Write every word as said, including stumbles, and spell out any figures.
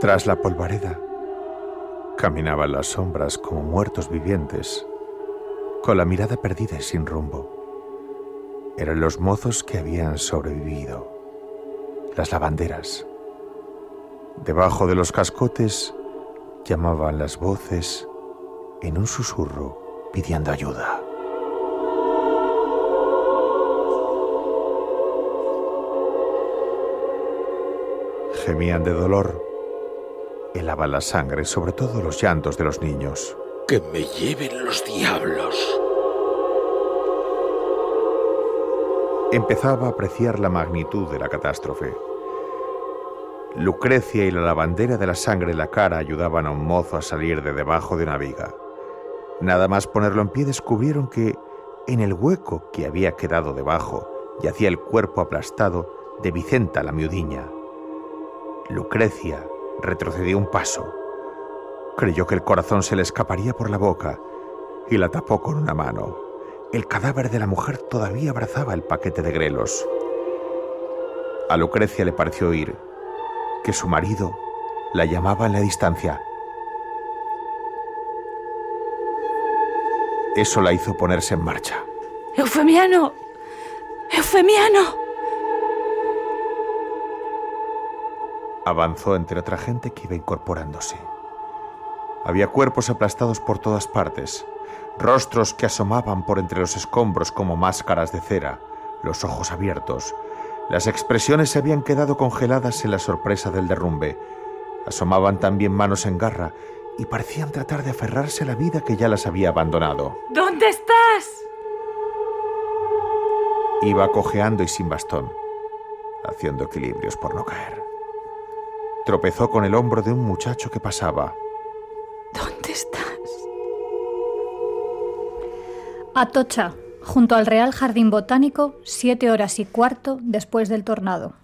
Tras la polvareda, caminaban las sombras como muertos vivientes, con la mirada perdida y sin rumbo. Eran los mozos que habían sobrevivido, las lavanderas. Debajo de los cascotes llamaban las voces en un susurro pidiendo ayuda. Gemían de dolor, helaban la sangre, sobre todo los llantos de los niños. ¡Que me lleven los diablos! Empezaba a apreciar la magnitud de la catástrofe. Lucrecia y la lavandera de la sangre en la cara ayudaban a un mozo a salir de debajo de una viga. Nada más ponerlo en pie descubrieron que en el hueco que había quedado debajo yacía el cuerpo aplastado de Vicenta la miudiña. Lucrecia retrocedió un paso. Creyó que el corazón se le escaparía por la boca y la tapó con una mano. El cadáver de la mujer todavía abrazaba el paquete de grelos. A Lucrecia le pareció oír que su marido la llamaba en la distancia. Eso la hizo ponerse en marcha. ¡Eufemiano! ¡Eufemiano! Avanzó entre otra gente que iba incorporándose. Había cuerpos aplastados por todas partes, rostros que asomaban por entre los escombros como máscaras de cera, los ojos abiertos. Las expresiones se habían quedado congeladas en la sorpresa del derrumbe. Asomaban también manos en garra y parecían tratar de aferrarse a la vida que ya las había abandonado. ¿Dónde estás? Iba cojeando y sin bastón, haciendo equilibrios por no caer. Tropezó con el hombro de un muchacho que pasaba. ¿Dónde estás? Atocha, junto al Real Jardín Botánico, siete horas y cuarto después del tornado.